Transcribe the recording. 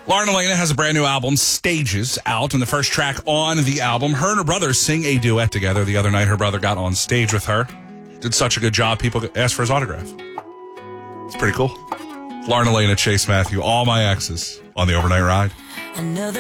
Lauren Elena has a brand new album, Stages, out, and the first track on the album, her and her brother sing a duet together. The other night, her brother got on stage with her. Did such a good job, people asked for his autograph. It's pretty cool. Lauren Elena, Chase Matthew, All My Exes on the Overnight Ride. Another